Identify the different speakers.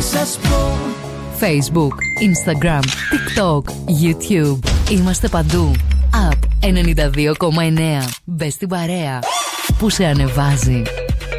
Speaker 1: σας πω.
Speaker 2: Facebook, Instagram, TikTok, YouTube. Είμαστε παντού. App 92,9. Μπες στην παρέα που σε ανεβάζει.